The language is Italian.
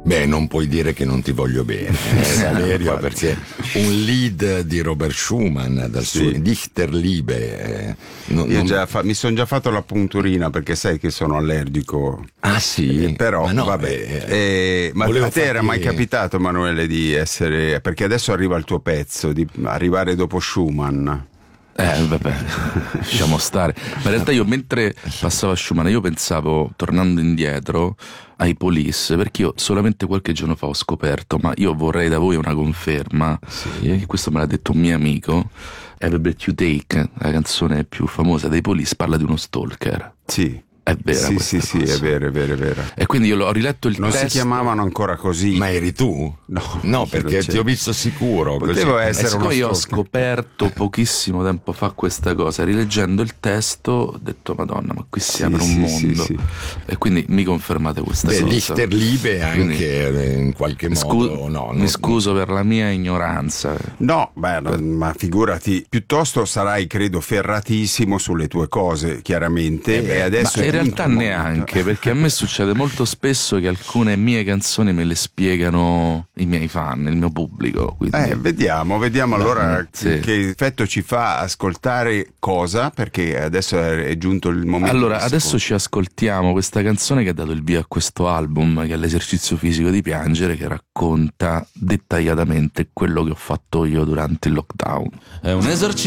Beh, non puoi dire che non ti voglio bene, Valerio, perché un lead di Robert Schumann dal suo Dichterliebe. Mi sono già fatto la punturina perché sai che sono allergico. Ah sì? Però ma no, vabbè. Ma a te era mai capitato, Emanuele, di essere, perché adesso arriva il tuo pezzo, di arrivare dopo Schumann? Vabbè, lasciamo stare. Ma in realtà io mentre passavo a Schumann io pensavo, tornando indietro, ai Police, perché io solamente qualche giorno fa ho scoperto, ma io vorrei da voi una conferma, questo me l'ha detto un mio amico, Every Breath You Take, la canzone più famosa dei Police, parla di uno stalker. Sì. È vera sì, è vero. E quindi io ho riletto il testo. Non si chiamavano ancora così. Ma eri tu? No, perché ti ho visto sicuro. Potevo essere uno io ho scoperto pochissimo tempo fa questa cosa, rileggendo il testo ho detto Madonna, ma qui si apre un mondo. E quindi mi confermate questa cosa. Dichterliebe anche in qualche modo. Mi scuso per la mia ignoranza. No, ma figurati, piuttosto sarai, credo, ferratissimo sulle tue cose, chiaramente. E adesso in realtà neanche, perché a me succede molto spesso che alcune mie canzoni me le spiegano i miei fan, il mio pubblico. Quindi... Vediamo allora che effetto ci fa ascoltare cosa, perché adesso è giunto il momento. Allora, adesso ci ascoltiamo questa canzone che ha dato il via a questo album, che è l'esercizio fisico di piangere, che racconta dettagliatamente quello che ho fatto io durante il lockdown. È un esercizio